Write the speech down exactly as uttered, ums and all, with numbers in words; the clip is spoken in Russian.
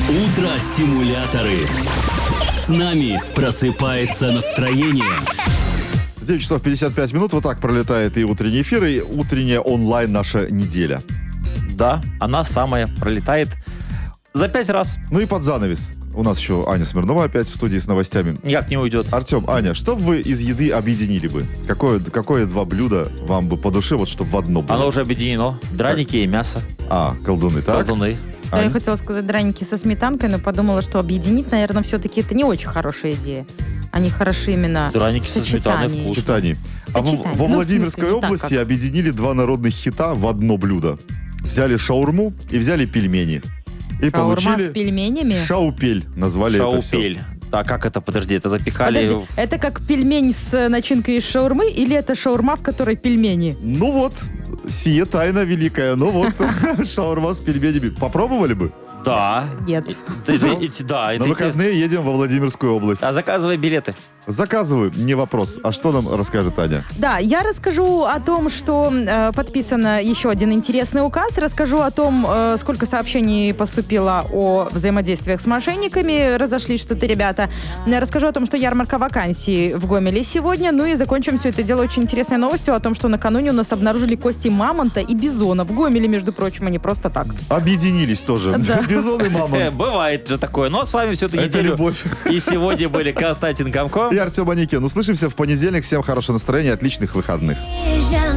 Утро-стимуляторы. С нами просыпается настроение. девять часов пятьдесят пять минут. Вот так пролетает и утренний эфир, и утренняя онлайн наша неделя. Да, она самая пролетает за пять раз. Ну и под занавес. У нас еще Аня Смирнова опять в студии с новостями. Никак не уйдет. Артем, Аня, что бы вы из еды объединили бы? Какое, какое два блюда вам бы по душе, вот чтобы в одно было? Оно уже объединено. Драники и мясо. А, колдуны, так? Колдуны. Да, Ань? я хотела сказать драники со сметанкой, но подумала, что объединить, наверное, все-таки это не очень хорошая идея. Они хороши именно Драники в со сметаной сочетании. вкус. Сочетаний. А во, Сочетание. во Ну, в Владимирской смысле, не так, области как. объединили два народных хита в одно блюдо. Взяли шаурму и взяли пельмени. И Шаурма получили с пельменями. шаупель. Назвали это все. Шаупель. А как это, подожди, это запихали... Подожди, в- это как пельмень с начинкой из шаурмы или это шаурма, в которой пельмени? Ну вот, сие тайна великая. Ну вот, шаурма с пельменями. Попробовали бы? Да. Нет. Это извини- эти- да, это На интересно. выходные едем во Владимирскую область. А заказывай билеты. Заказываю, не вопрос. А что нам расскажет Аня? Да, я расскажу о том, что э, подписан еще один интересный указ. Расскажу о том, э, сколько сообщений поступило о взаимодействиях с мошенниками. Разошлись что-то ребята. Э, Расскажу о том, что ярмарка вакансий в Гомеле сегодня. Ну и закончим все это дело очень интересной новостью о том, что накануне у нас обнаружили кости мамонта и бизона. В Гомеле, между прочим, а не просто так. Объединились тоже. Да. Бизон и Э, мамонт. бывает же такое. Но с вами всю эту Это неделю. любовь. И сегодня были Константин Комко. И Артем Аникин. Услышимся в понедельник. Всем хорошего настроения, отличных выходных. Déjà